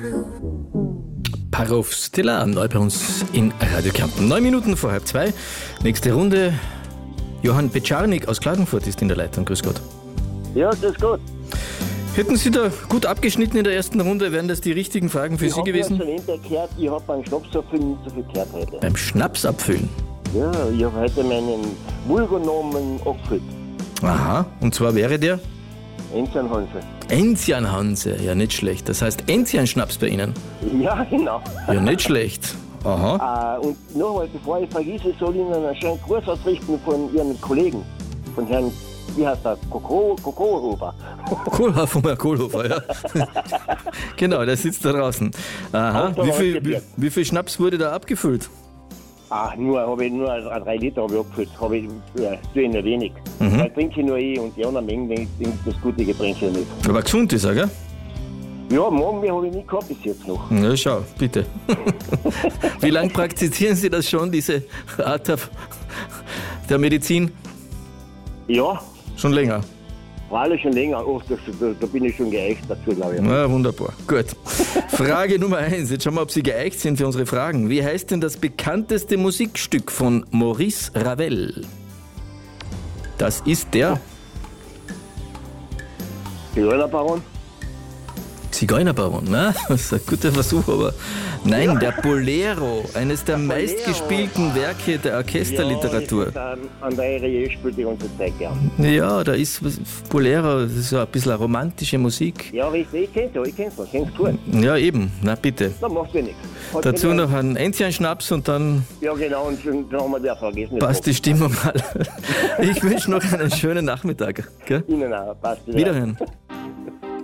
Parov Stella, neu bei uns in Radio Kärnten. 9 Minuten vor 1:30. Nächste Runde. Johann Petscharnik aus Klagenfurt ist in der Leitung. Grüß Gott. Ja, das ist gut. Hätten Sie da gut abgeschnitten in der ersten Runde, wären das die richtigen Fragen für Sie gewesen? Ich habe ja schon gehört, ich habe beim Schnapsabfüllen nicht so viel gehört heute. Beim Schnapsabfüllen? Ja, ich habe heute meinen Vulgonomen abgefüllt. Aha, und zwar wäre der? Enzianhanse. Enzianhanse, ja nicht schlecht. Das heißt Enzianschnaps bei Ihnen? Ja, genau. Ja, nicht schlecht. Aha. Und nochmal, bevor ich vergesse, soll ich Ihnen einen schönen Gruß ausrichten von Ihren Kollegen, von Herrn, wie heißt der, Kohlhofer. Kohlhofer, Herr Kohlhofer, ja. Genau, der sitzt da draußen. Aha, wie viel Schnaps wurde da abgefüllt? Habe ich nur 3 Liter abgefüllt, tue ich nur wenig. Weil trinke ich nur und die anderen Mengen das gute Getränk nicht. Aber gesund ist er, gell? Ja, morgen habe ich nicht gehabt bis jetzt noch. Ja, schau, bitte. Wie lange praktizieren Sie das schon, diese Art der Medizin? Ja. Schon länger? Freilich schon länger. Oh, da bin ich schon geeicht dazu, glaube ich. Ja, wunderbar. Gut. Frage Nummer 1. Jetzt schauen wir, ob Sie geeicht sind für unsere Fragen. Wie heißt denn das bekannteste Musikstück von Maurice Ravel? Das ist der Zigeunerbaron? Zigeunerbaron, ne? Das ist ein guter Versuch, aber nein, der Bolero, eines der meistgespielten Werke der Orchesterliteratur. Ja, André Rieu spielt die ganze Zeit gern. Ja, da ist Bolero, das ist so ein bisschen eine romantische Musik. Ja, ich kenn's gut. Ja, eben, na bitte. Dann macht ja nichts. Dazu noch einen Enzianschnaps und dann ja, genau, und dann haben wir wieder vergessen. Passt die Stimmung mal. Ich wünsche noch einen schönen Nachmittag. Gell? Ihnen auch, passt. Wiederhören.